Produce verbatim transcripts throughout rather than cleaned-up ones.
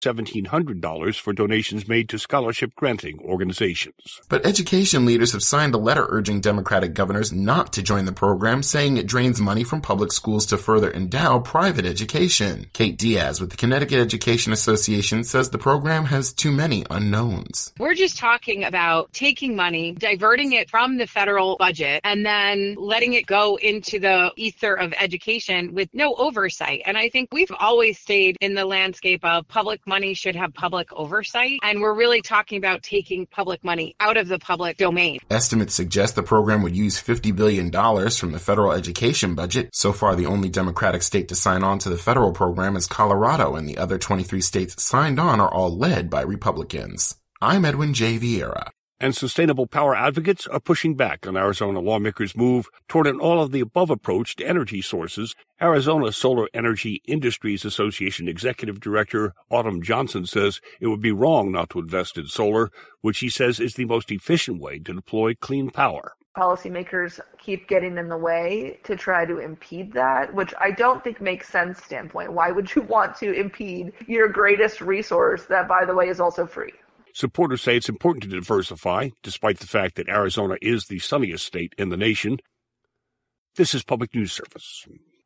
seventeen hundred dollars for donations made to scholarship-granting organizations. But education leaders have signed a letter urging Democratic governors not to join the program, saying it drains money from public schools to further endow private education. Kate Diaz with the Connecticut Education Association says the program has too many unknowns. We're just talking about taking money, diverting it from the federal budget, and then letting it go into the ether of education with no oversight. And I think we've always stayed in the landscape of public money should have public oversight, and we're really talking about taking public money out of the public domain. Estimates suggest the program would use fifty billion dollars from the federal education budget. So far, the only Democratic state to sign on to the federal program is Colorado, and the other twenty-three states signed on are all led by Republicans. I'm Edwin J. Vieira. And sustainable power advocates are pushing back on Arizona lawmakers' move toward an all-of-the-above approach to energy sources. Arizona Solar Energy Industries Association Executive Director Autumn Johnson says it would be wrong not to invest in solar, which he says is the most efficient way to deploy clean power. Policymakers keep getting in the way to try to impede that, which I don't think makes sense standpoint. Why would you want to impede your greatest resource that, by the way, is also free? Supporters say it's important to diversify, despite the fact that Arizona is the sunniest state in the nation. This is Public News Service.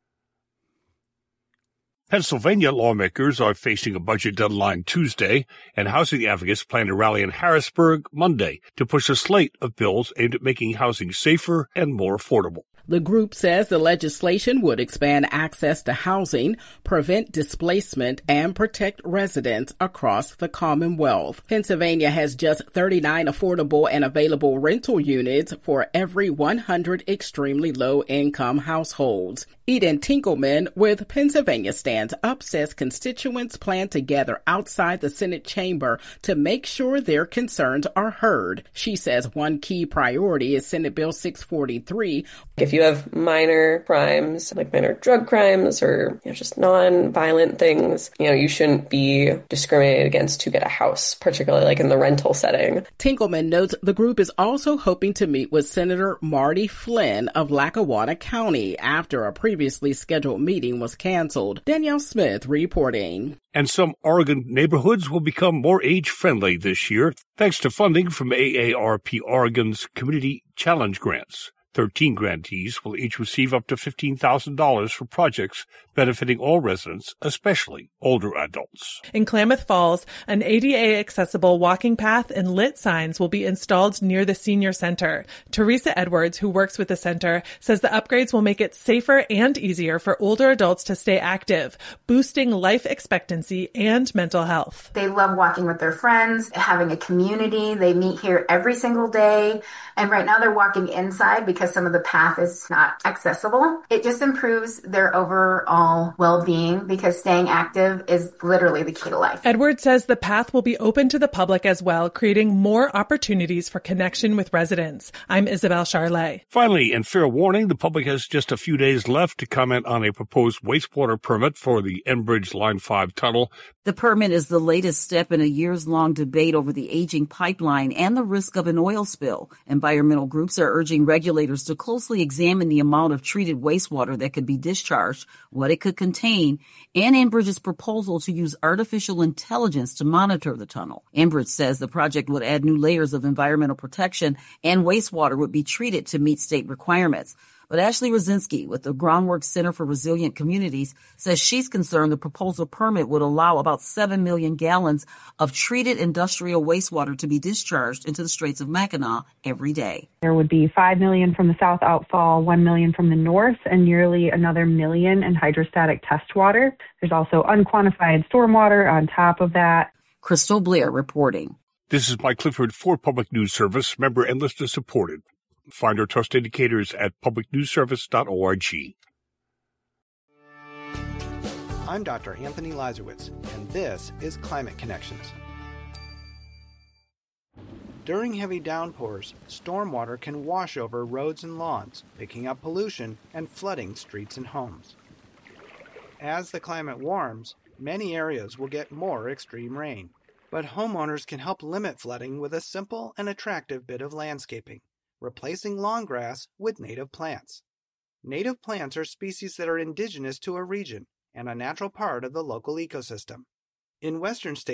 Pennsylvania lawmakers are facing a budget deadline Tuesday, and housing advocates plan to rally in Harrisburg Monday to push a slate of bills aimed at making housing safer and more affordable. The group says the legislation would expand access to housing, prevent displacement, and protect residents across the Commonwealth. Pennsylvania has just thirty-nine affordable and available rental units for every one hundred extremely low-income households. Eden Tinkelman with Pennsylvania Stands Up says constituents plan to gather outside the Senate chamber to make sure their concerns are heard. She says one key priority is Senate Bill six forty-three. If you have minor crimes, like minor drug crimes or you know, just non-violent things, you know, you shouldn't be discriminated against to get a house, particularly like in the rental setting. Tinkelman notes the group is also hoping to meet with Senator Marty Flynn of Lackawanna County after a previously scheduled meeting was canceled. Danielle Smith reporting. And some Oregon neighborhoods will become more age-friendly this year, thanks to funding from A A R P Oregon's Community Challenge Grants. Thirteen grantees will each receive up to fifteen thousand dollars for projects benefiting all residents, especially older adults. In Klamath Falls, an A D A-accessible walking path and lit signs will be installed near the senior center. Teresa Edwards, who works with the center, says the upgrades will make it safer and easier for older adults to stay active, boosting life expectancy and mental health. They love walking with their friends, having a community. They meet here every single day. And right now they're walking inside because some of the path is not accessible. It just improves their overall well-being because staying active is literally the key to life. Edwards says the path will be open to the public as well, creating more opportunities for connection with residents. I'm Isabel Charlet. Finally, and fair warning, the public has just a few days left to comment on a proposed wastewater permit for the Enbridge Line five tunnel. The permit is the latest step in a years-long debate over the aging pipeline and the risk of an oil spill. Environmental groups are urging regulators to closely examine the amount of treated wastewater that could be discharged, what it could contain, and Enbridge's proposal to use artificial intelligence to monitor the tunnel. Enbridge says the project would add new layers of environmental protection and wastewater would be treated to meet state requirements. But Ashley Rosinski with the Groundwork Center for Resilient Communities says she's concerned the proposal permit would allow about seven million gallons of treated industrial wastewater to be discharged into the Straits of Mackinac every day. There would be five million from the south outfall, one million from the north, and nearly another million in hydrostatic test water. There's also unquantified stormwater on top of that. Crystal Blair reporting. This is Mike Clifford for Public News Service, member and listener supported. Find our trust indicators at public news service dot org. I'm Doctor Anthony Lazarowitz, and this is Climate Connections. During heavy downpours, stormwater can wash over roads and lawns, picking up pollution and flooding streets and homes. As the climate warms, many areas will get more extreme rain, but homeowners can help limit flooding with a simple and attractive bit of landscaping: replacing lawn grass with native plants. Native plants are species that are indigenous to a region and a natural part of the local ecosystem. In western states,